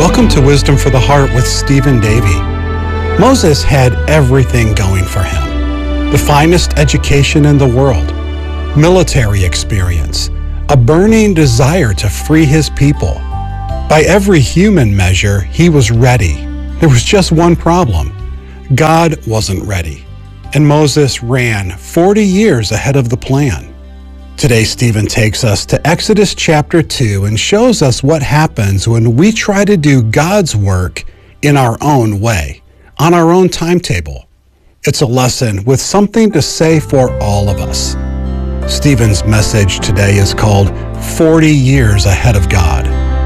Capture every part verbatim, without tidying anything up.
Welcome to Wisdom for the Heart with Stephen Davey. Moses had everything going for him. The finest education in the world, military experience, a burning desire to free his people. By every human measure, he was ready. There was just one problem. God wasn't ready. And Moses ran forty years ahead of the plan. Today, Stephen takes us to Exodus chapter two and shows us what happens when we try to do God's work in our own way, on our own timetable. It's a lesson with something to say for all of us. Stephen's message today is called forty years Ahead of God.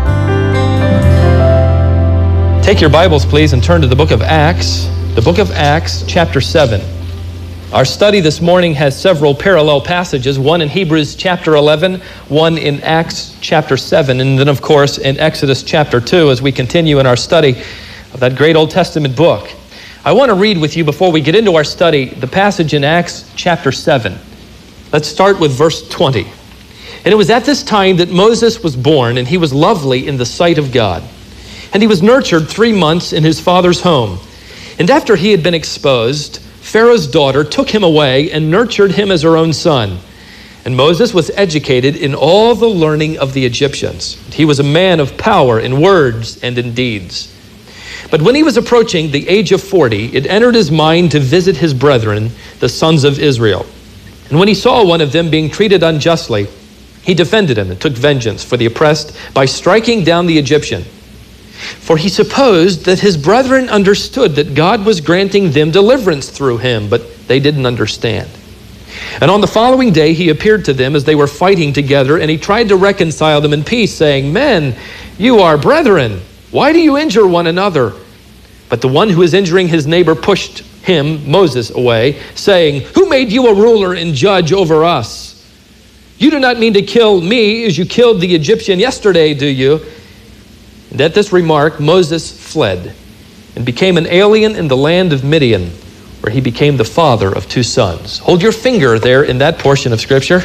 Take your Bibles, please, and turn to the book of Acts, the book of Acts, chapter seven. Our study this morning has several parallel passages, one in Hebrews chapter eleven, one in Acts chapter seven, and then, of course, in Exodus chapter two as we continue in our study of that great Old Testament book. I want to read with you, before we get into our study, the passage in Acts chapter seven. Let's start with verse twenty. And it was at this time that Moses was born, and he was lovely in the sight of God. And he was nurtured three months in his father's home. And after he had been exposed, Pharaoh's daughter took him away and nurtured him as her own son. And Moses was educated in all the learning of the Egyptians. He was a man of power in words and in deeds. But when he was approaching the age of forty, it entered his mind to visit his brethren, the sons of Israel. And when he saw one of them being treated unjustly, he defended him and took vengeance for the oppressed by striking down the Egyptian. For he supposed that his brethren understood that God was granting them deliverance through him, but they didn't understand. And on the following day he appeared to them as they were fighting together, and he tried to reconcile them in peace, saying, "Men, you are brethren. Why do you injure one another?" But the one who was injuring his neighbor pushed him, Moses, away, saying, "Who made you a ruler and judge over us? You do not mean to kill me as you killed the Egyptian yesterday, do you?" And at this remark, Moses fled and became an alien in the land of Midian, where he became the father of two sons. Hold your finger there in that portion of Scripture.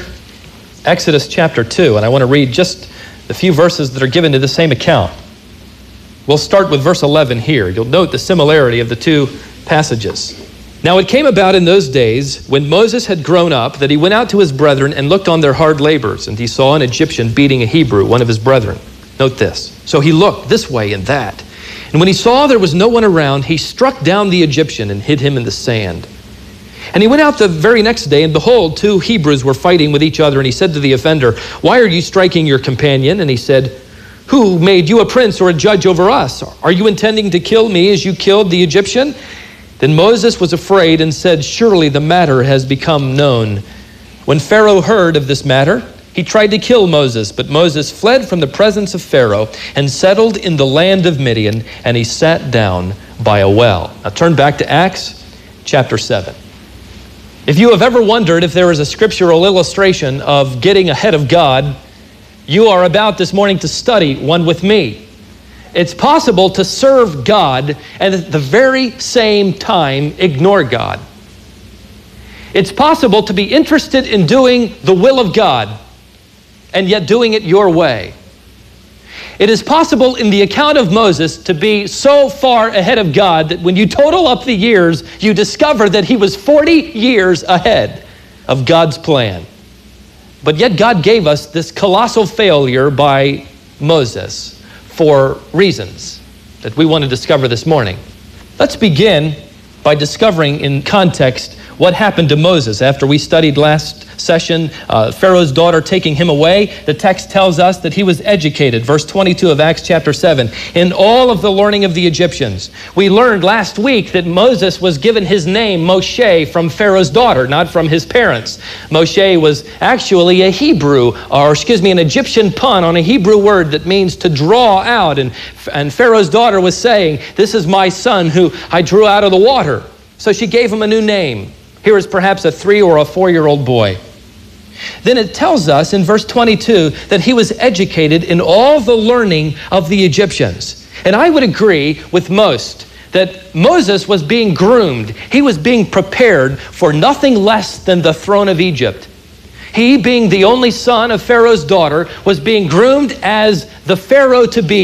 Exodus chapter two, and I want to read just the few verses that are given to the same account. We'll start with verse eleven here. You'll note the similarity of the two passages. Now it came about in those days, when Moses had grown up, that he went out to his brethren and looked on their hard labors, and he saw an Egyptian beating a Hebrew, one of his brethren. Note this. So he looked this way and that. And when he saw there was no one around, he struck down the Egyptian and hid him in the sand. And he went out the very next day, and behold, two Hebrews were fighting with each other. And he said to the offender, "Why are you striking your companion?" And he said, "Who made you a prince or a judge over us? Are you intending to kill me as you killed the Egyptian?" Then Moses was afraid and said, "Surely the matter has become known." When Pharaoh heard of this matter, he tried to kill Moses, but Moses fled from the presence of Pharaoh and settled in the land of Midian, and he sat down by a well. Now turn back to Acts chapter seven. If you have ever wondered if there is a scriptural illustration of getting ahead of God, you are about this morning to study one with me. It's possible to serve God and at the very same time ignore God. It's possible to be interested in doing the will of God and yet doing it your way. It is possible in the account of Moses to be so far ahead of God that when you total up the years, you discover that he was forty years ahead of God's plan. But yet God gave us this colossal failure by Moses for reasons that we want to discover this morning. Let's begin by discovering in context what happened to Moses after we studied last session, uh, Pharaoh's daughter taking him away. The text tells us that he was educated. Verse twenty-two of Acts chapter seven, in all of the learning of the Egyptians. We learned last week that Moses was given his name, Moshe, from Pharaoh's daughter, not from his parents. Moshe was actually a Hebrew, or excuse me, an Egyptian pun on a Hebrew word that means to draw out. And, and Pharaoh's daughter was saying, "This is my son who I drew out of the water." So she gave him a new name. Here is perhaps a three or a four-year-old boy. Then it tells us in verse twenty-two that he was educated in all the learning of the Egyptians. And I would agree with most that Moses was being groomed. He was being prepared for nothing less than the throne of Egypt. He, being the only son of Pharaoh's daughter, was being groomed as the Pharaoh to be.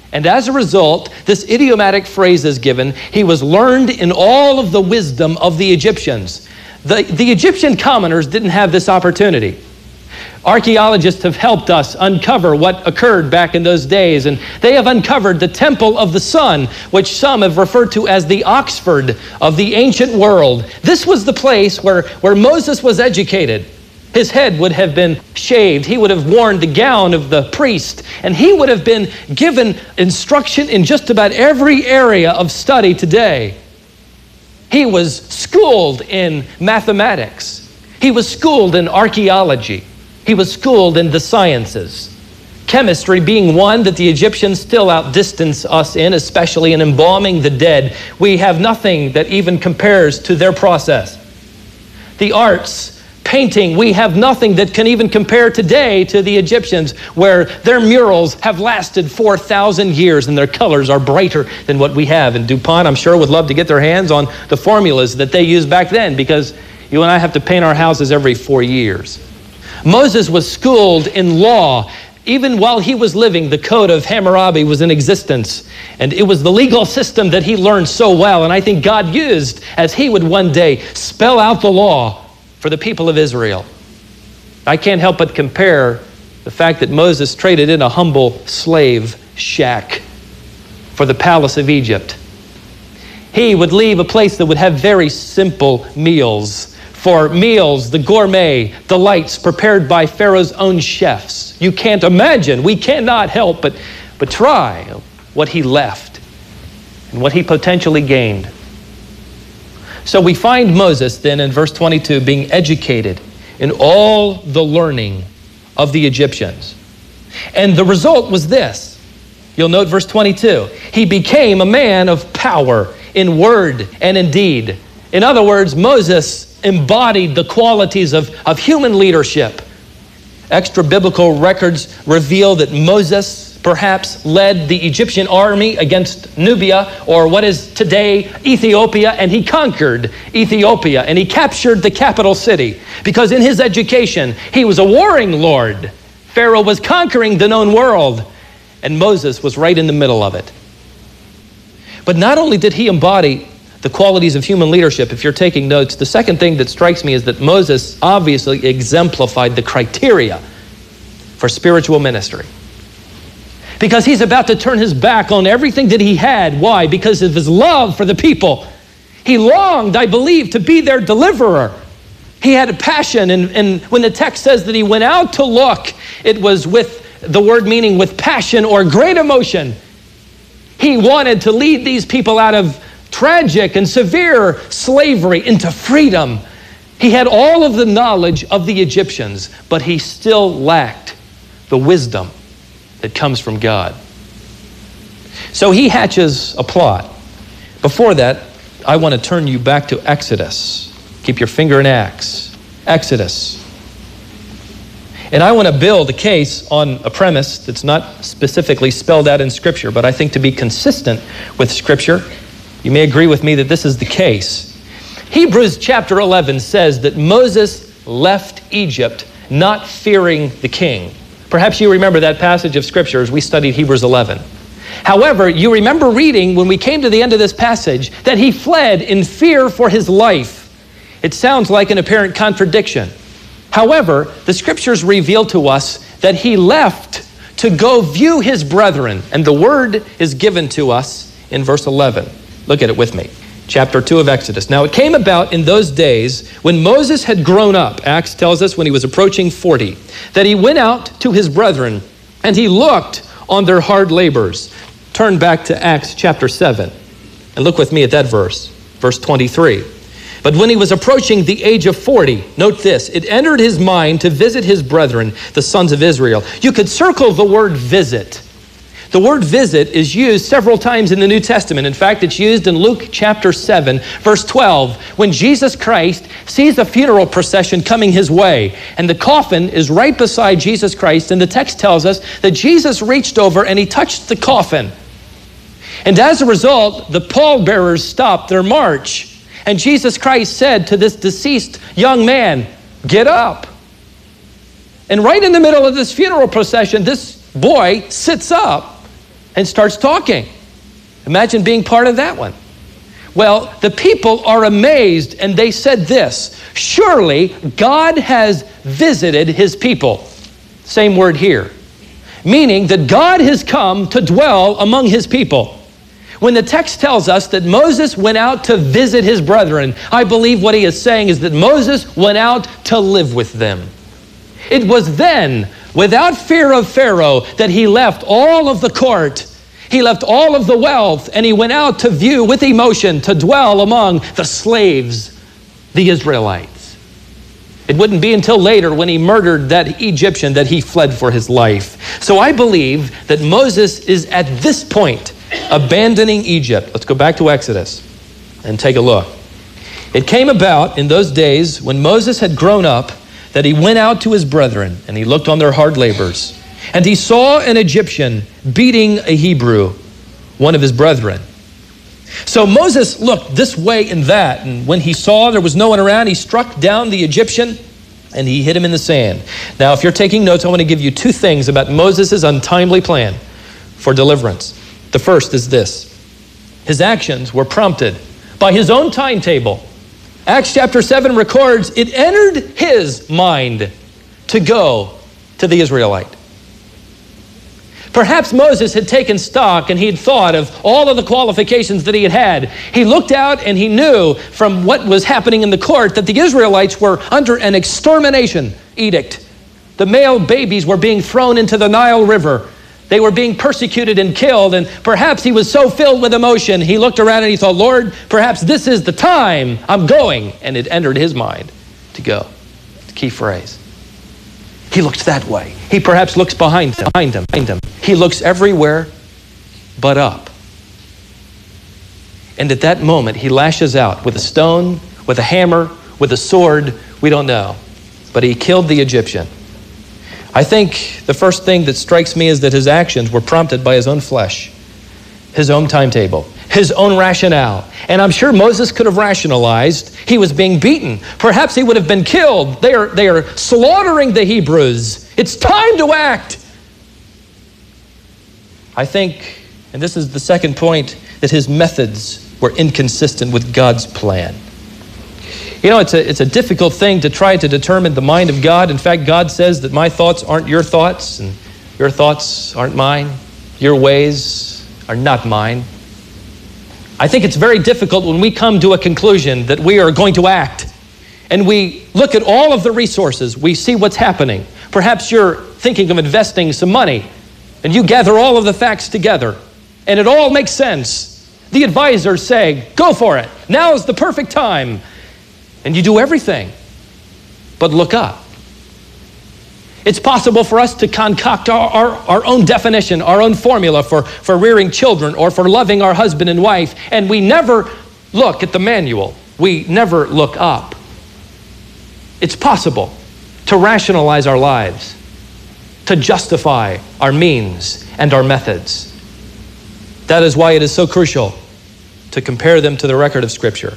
And as a result, this idiomatic phrase is given, he was learned in all of the wisdom of the Egyptians. The, the Egyptian commoners didn't have this opportunity. Archaeologists have helped us uncover what occurred back in those days, and they have uncovered the Temple of the Sun, which some have referred to as the Oxford of the ancient world. This was the place where, where Moses was educated. His head would have been shaved. He would have worn the gown of the priest, and he would have been given instruction in just about every area of study today. He was schooled in mathematics. He was schooled in archaeology. He was schooled in the sciences. Chemistry being one that the Egyptians still outdistance us in, especially in embalming the dead. We have nothing that even compares to their process. The arts, painting, we have nothing that can even compare today to the Egyptians, where their murals have lasted four thousand years and their colors are brighter than what we have. And DuPont, I'm sure, would love to get their hands on the formulas that they used back then, because you and I have to paint our houses every four years. Moses was schooled in law. Even while he was living, the Code of Hammurabi was in existence. And it was the legal system that he learned so well. And I think God used as he would one day spell out the law for the people of Israel. I can't help but compare the fact that Moses traded in a humble slave shack for the palace of Egypt. He would leave a place that would have very simple meals. For meals, the gourmet delights prepared by Pharaoh's own chefs. You can't imagine, we cannot help but, but try what he left and what he potentially gained. So we find Moses then in verse twenty-two being educated in all the learning of the Egyptians. And the result was this. You'll note verse twenty-two. He became a man of power in word and in deed. In other words, Moses embodied the qualities of, of human leadership. Extra biblical records reveal that Moses perhaps led the Egyptian army against Nubia, or what is today Ethiopia, and he conquered Ethiopia, and he captured the capital city, because in his education, he was a warring lord. Pharaoh was conquering the known world, and Moses was right in the middle of it. But not only did he embody the qualities of human leadership, if you're taking notes, the second thing that strikes me is that Moses obviously exemplified the criteria for spiritual ministry. Because he's about to turn his back on everything that he had. Why? Because of his love for the people. He longed, I believe, to be their deliverer. He had a passion, and, and when the text says that he went out to look, it was with the word meaning with passion or great emotion. He wanted to lead these people out of tragic and severe slavery into freedom. He had all of the knowledge of the Egyptians, but he still lacked the wisdom that comes from God. So he hatches a plot. Before that, I want to turn you back to Exodus. Keep your finger in Acts. Exodus. And I want to build a case on a premise that's not specifically spelled out in Scripture, but I think to be consistent with Scripture, you may agree with me that this is the case. Hebrews chapter eleven says that Moses left Egypt not fearing the king. Perhaps you remember that passage of Scripture as we studied Hebrews eleven. However, you remember reading when we came to the end of this passage that he fled in fear for his life. It sounds like an apparent contradiction. However, the Scriptures reveal to us that he left to go view his brethren, and the word is given to us in verse eleven. Look at it with me. Chapter two of Exodus. Now it came about in those days when Moses had grown up, Acts tells us when he was approaching forty, that he went out to his brethren and he looked on their hard labors. Turn back to Acts chapter seven and look with me at that verse, verse twenty-three. But when he was approaching the age of forty, note this, it entered his mind to visit his brethren, the sons of Israel. You could circle the word visit. The word visit is used several times in the New Testament. In fact, it's used in Luke chapter seven, verse twelve, when Jesus Christ sees a funeral procession coming his way, and the coffin is right beside Jesus Christ, and the text tells us that Jesus reached over and he touched the coffin. And as a result, the pallbearers stopped their march, and Jesus Christ said to this deceased young man, "Get up." And right in the middle of this funeral procession, this boy sits up. and starts talking. Imagine being part of that one. Well, the people are amazed, and they said this, surely God has visited his people. Same word here. Meaning that God has come to dwell among his people. When the text tells us that Moses went out to visit his brethren, I believe what he is saying is that Moses went out to live with them. It was then, without fear of Pharaoh, that he left all of the court. He left all of the wealth, and he went out to view with emotion, to dwell among the slaves, the Israelites. It wouldn't be until later when he murdered that Egyptian that he fled for his life. So I believe that Moses is at this point abandoning Egypt. Let's go back to Exodus and take a look. It came about in those days when Moses had grown up that he went out to his brethren and he looked on their hard labors. And he saw an Egyptian beating a Hebrew, one of his brethren. So Moses looked this way and that, and when he saw there was no one around, he struck down the Egyptian and he hid him in the sand. Now, if you're taking notes, I want to give you two things about Moses' untimely plan for deliverance. The first is this. His actions were prompted by his own timetable. Acts chapter seven records, it entered his mind to go to the Israelite. Perhaps Moses had taken stock and he had thought of all of the qualifications that he had had. He looked out and he knew from what was happening in the court that the Israelites were under an extermination edict. The male babies were being thrown into the Nile River. They were being persecuted and killed, and perhaps he was so filled with emotion, he looked around and he thought, Lord, perhaps this is the time I'm going. And it entered his mind to go. The key phrase. He looks that way. He perhaps looks behind him, behind him, behind him. He looks everywhere but up. And at that moment, he lashes out with a stone, with a hammer, with a sword. We don't know. But he killed the Egyptian. I think the first thing that strikes me is that his actions were prompted by his own flesh, his own timetable, his own rationale. And I'm sure Moses could have rationalized. He was being beaten. Perhaps he would have been killed. They are, they are slaughtering the Hebrews. It's time to act. I think, and this is the second point, that his methods were inconsistent with God's plan. You know, it's a, it's a difficult thing to try to determine the mind of God. In fact, God says that my thoughts aren't your thoughts, and your thoughts aren't mine. Your ways are not mine. I think it's very difficult when we come to a conclusion that we are going to act, and we look at all of the resources, we see what's happening. Perhaps you're thinking of investing some money, and you gather all of the facts together, and it all makes sense. The advisors say, go for it. Now is the perfect time. And you do everything but look up. It's possible for us to concoct our, our, our own definition, our own formula for, for rearing children or for loving our husband and wife, and we never look at the manual. We never look up. It's possible to rationalize our lives, to justify our means and our methods. That is why it is so crucial to compare them to the record of Scripture.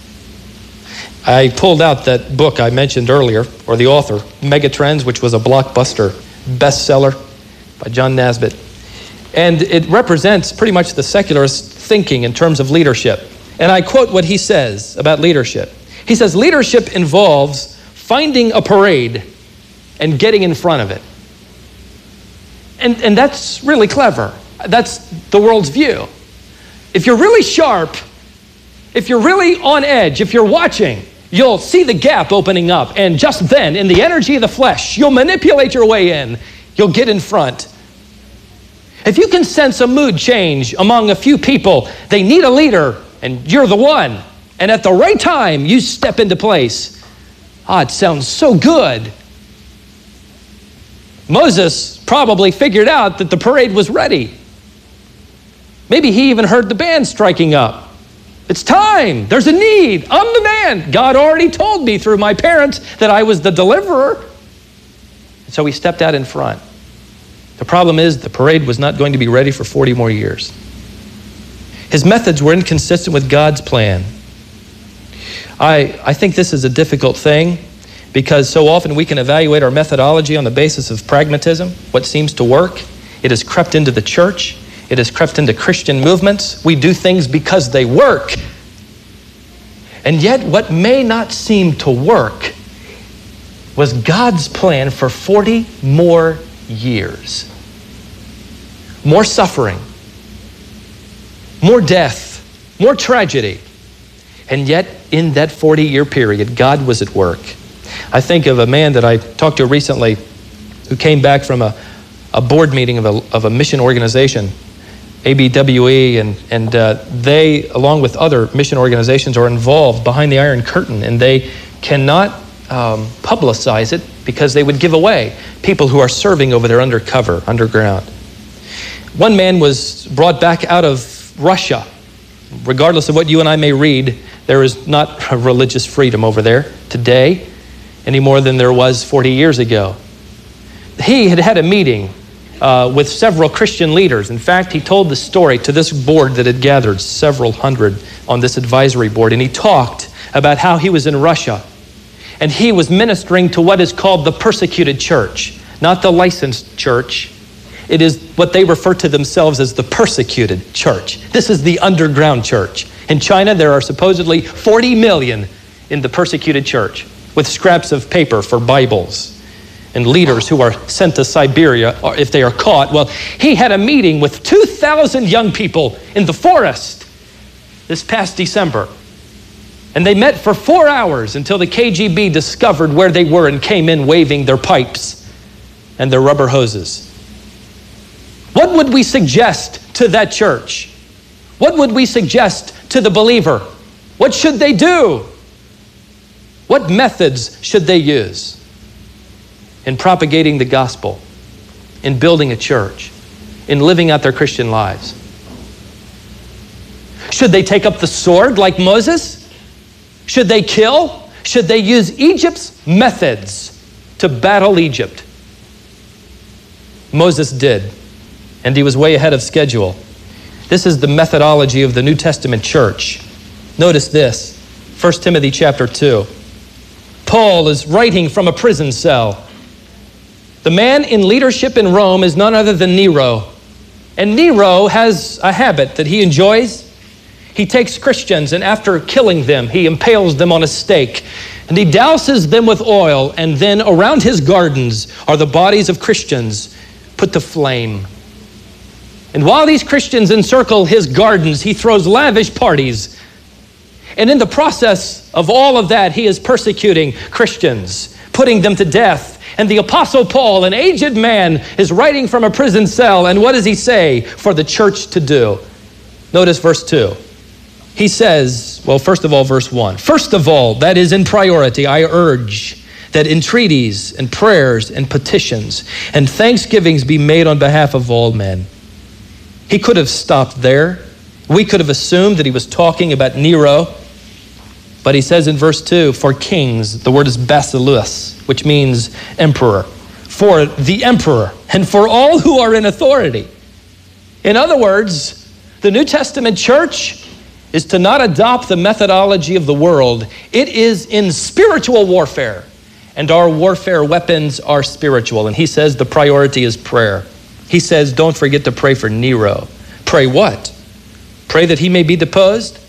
I pulled out that book I mentioned earlier, or the author, Megatrends, which was a blockbuster bestseller by John Naisbitt. And it represents pretty much the secularist thinking in terms of leadership. And I quote what he says about leadership. He says, leadership involves finding a parade and getting in front of it. And, and that's really clever. That's the world's view. If you're really sharp, if you're really on edge, if you're watching, you'll see the gap opening up, and just then, in the energy of the flesh, you'll manipulate your way in. You'll get in front. If you can sense a mood change among a few people, they need a leader, and you're the one. And at the right time, you step into place. Ah, it sounds so good. Moses probably figured out that the parade was ready. Maybe he even heard the band striking up. It's time. There's a need. I'm the man. God already told me through my parents that I was the deliverer. And so he stepped out in front. The problem is the parade was not going to be ready for forty more years. His methods were inconsistent with God's plan. I, I think this is a difficult thing because so often we can evaluate our methodology on the basis of pragmatism, what seems to work. It has crept into the church. It has crept into Christian movements. We do things because they work. And yet what may not seem to work was God's plan for forty more years. More suffering, more death, more tragedy. And yet in that forty-year period, God was at work. I think of a man that I talked to recently who came back from a, a board meeting of a, of a mission organization, A B W E, and, and uh, they, along with other mission organizations, are involved behind the Iron Curtain, and they cannot um, publicize it because they would give away people who are serving over there undercover, underground. One man was brought back out of Russia. Regardless of what you and I may read, there is not a religious freedom over there today any more than there was forty years ago. He had had a meeting uh, with several Christian leaders. In fact, he told the story to this board that had gathered several hundred on this advisory board, and he talked about how he was in Russia, and he was ministering to what is called the persecuted church, not the licensed church. It is what they refer to themselves as the persecuted church. This is the underground church. In China, there are supposedly forty million in the persecuted church with scraps of paper for Bibles and leaders who are sent to Siberia or if they are caught. Well, he had a meeting with two thousand young people in the forest this past December. And they met for four hours until the K G B discovered where they were and came in waving their pipes and their rubber hoses. What would we suggest to that church? What would we suggest to the believer? What should they do? What methods should they use in propagating the gospel, in building a church, in living out their Christian lives? Should they take up the sword like Moses? Should they kill? Should they use Egypt's methods to battle Egypt? Moses did. And he was way ahead of schedule. This is the methodology of the New Testament church. Notice this, First Timothy chapter two. Paul is writing from a prison cell. The man in leadership in Rome is none other than Nero. And Nero has a habit that he enjoys. He takes Christians, and after killing them, he impales them on a stake. And he douses them with oil, and then around his gardens are the bodies of Christians put to flame. And while these Christians encircle his gardens, he throws lavish parties. And in the process of all of that, he is persecuting Christians, putting them to death. And the Apostle Paul, an aged man, is writing from a prison cell. And what does he say for the church to do? Notice verse two. He says, well, first of all, verse one. First of all, that is in priority, I urge that entreaties and prayers and petitions and thanksgivings be made on behalf of all men. He could have stopped there. We could have assumed that he was talking about Nero. But he says in verse two, for kings, the word is basileus, which means emperor. For the emperor and for all who are in authority. In other words, the New Testament church is to not adopt the methodology of the world. It is in spiritual warfare. And our warfare weapons are spiritual. And he says the priority is prayer. He says, don't forget to pray for Nero. Pray what? Pray that he may be deposed?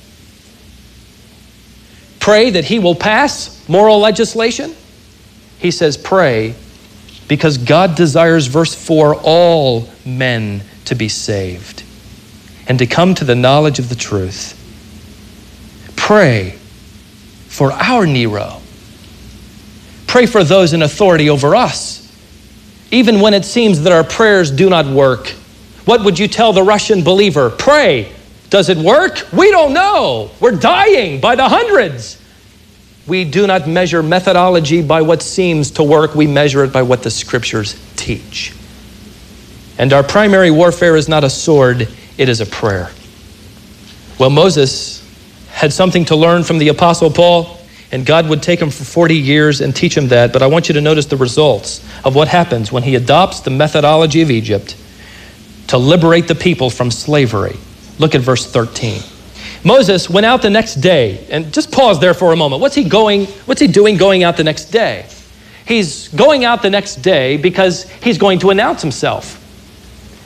Pray that he will pass moral legislation? He says, pray because God desires, verse four, all men to be saved and to come to the knowledge of the truth. Pray for our Nero. Pray for those in authority over us. Even when it seems that our prayers do not work. What would you tell the Russian believer? Pray. Does it work? We don't know. We're dying by the hundreds. We do not measure methodology by what seems to work. We measure it by what the scriptures teach. And our primary warfare is not a sword, it is a prayer. Well, Moses had something to learn from the Apostle Paul, and God would take him for forty years and teach him that. But I want you to notice the results of what happens when he adopts the methodology of Egypt to liberate the people from slavery. Look at verse thirteen. Moses went out the next day, and just pause there for a moment. What's he going, what's he doing going out the next day? He's going out the next day because he's going to announce himself.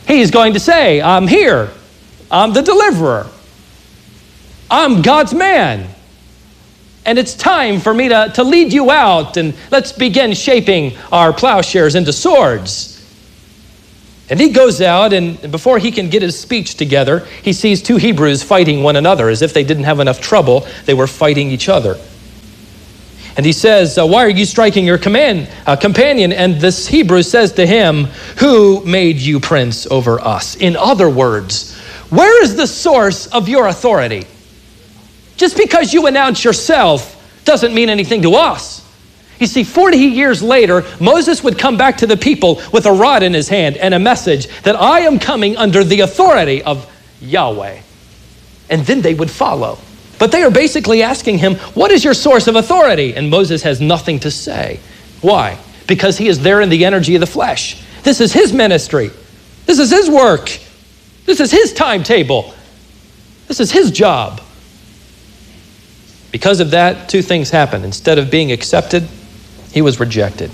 He's going to say, I'm here. I'm the deliverer. I'm God's man. And it's time for me to, to lead you out, and let's begin shaping our plowshares into swords. And he goes out, and before he can get his speech together, he sees two Hebrews fighting one another. As if they didn't have enough trouble, they were fighting each other. And he says, uh, why are you striking your command, uh, companion? And this Hebrew says to him, who made you prince over us? In other words, where is the source of your authority? Just because you announce yourself doesn't mean anything to us. You see, forty years later, Moses would come back to the people with a rod in his hand and a message that I am coming under the authority of Yahweh. And then they would follow. But they are basically asking him, what is your source of authority? And Moses has nothing to say. Why? Because he is there in the energy of the flesh. This is his ministry. This is his work. This is his timetable. This is his job. Because of that, two things happened. Instead of being accepted, he was rejected.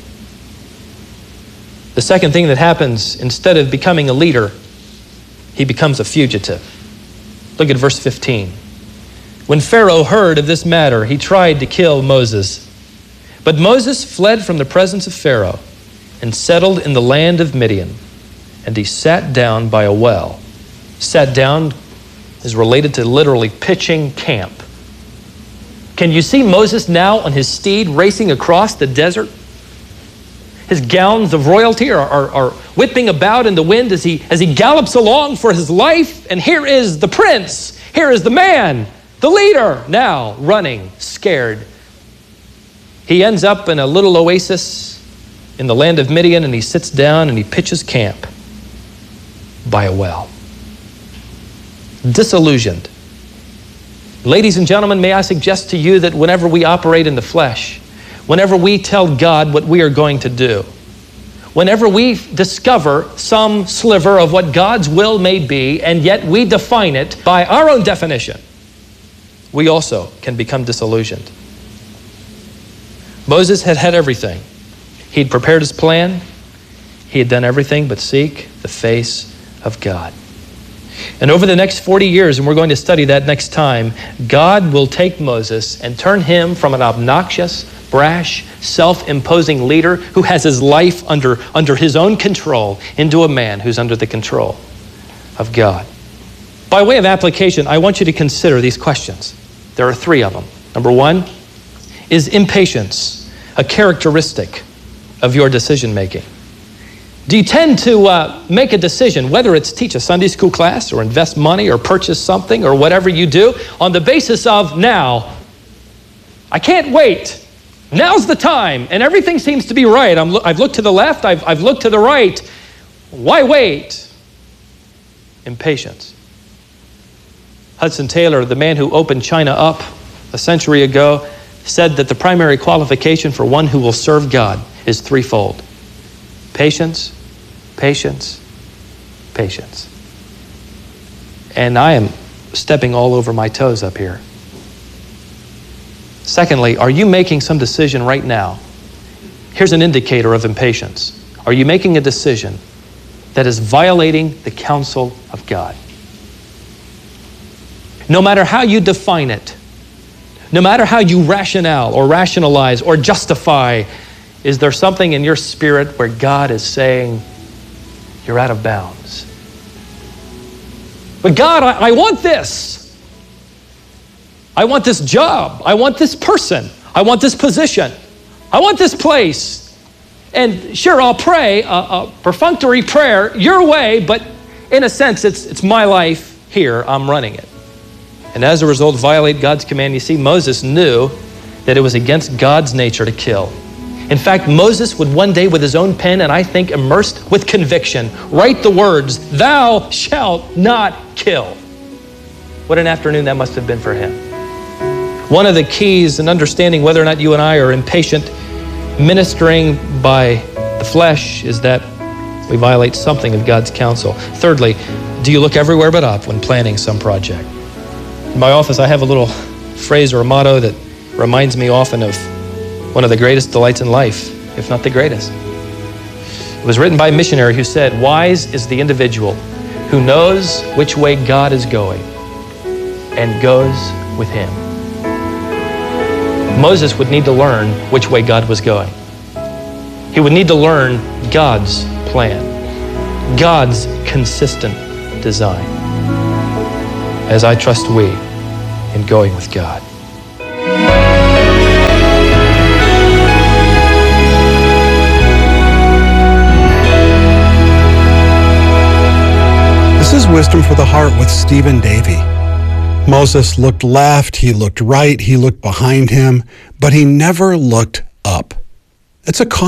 The second thing that happens, instead of becoming a leader, he becomes a fugitive. Look at verse fifteen. When Pharaoh heard of this matter, he tried to kill Moses. But Moses fled from the presence of Pharaoh and settled in the land of Midian. And he sat down by a well. Sat down is related to literally pitching camp. Can you see Moses now on his steed racing across the desert? His gowns of royalty are, are, are whipping about in the wind as he, as he gallops along for his life. And here is the prince. Here is the man, the leader, now running, scared. He ends up in a little oasis in the land of Midian, and he sits down and he pitches camp by a well. Disillusioned. Ladies and gentlemen, may I suggest to you that whenever we operate in the flesh, whenever we tell God what we are going to do, whenever we discover some sliver of what God's will may be, and yet we define it by our own definition, we also can become disillusioned. Moses had had everything. He'd prepared his plan. He had done everything but seek the face of God. And over the next forty years, and we're going to study that next time, God will take Moses and turn him from an obnoxious, brash, self-imposing leader who has his life under, under his own control into a man who's under the control of God. By way of application, I want you to consider these questions. There are three of them. Number one, is impatience a characteristic of your decision-making? Do you tend to uh, make a decision, whether it's teach a Sunday school class or invest money or purchase something or whatever you do, on the basis of now? I can't wait. Now's the time. And everything seems to be right. I'm lo- I've looked to the left. I've, I've looked to the right. Why wait? Impatience. Hudson Taylor, the man who opened China up a century ago, said that the primary qualification for one who will serve God is threefold. Patience, patience, patience. And I am stepping all over my toes up here. Secondly, are you making some decision right now? Here's an indicator of impatience. Are you making a decision that is violating the counsel of God? No matter how you define it, no matter how you rationale or rationalize or justify, is there something in your spirit where God is saying, you're out of bounds? But God, I, I want this. I want this job. I want this person. I want this position. I want this place. And sure, I'll pray a, a perfunctory prayer your way, but in a sense, it's, it's my life here. I'm running it. And as a result, violate God's command. You see, Moses knew that it was against God's nature to kill. In fact, Moses would one day with his own pen, and I think immersed with conviction, write the words, "Thou shalt not kill." What an afternoon that must have been for him. One of the keys in understanding whether or not you and I are impatient, ministering by the flesh, is that we violate something of God's counsel. Thirdly, do you look everywhere but up when planning some project? In my office, I have a little phrase or a motto that reminds me often of one of the greatest delights in life, if not the greatest. It was written by a missionary who said, "Wise is the individual who knows which way God is going and goes with him." Moses would need to learn which way God was going. He would need to learn God's plan, God's consistent design, as I trust we in going with God. This is Wisdom for the Heart with Stephen Davey. Moses looked left, he looked right, he looked behind him, but he never looked up. It's a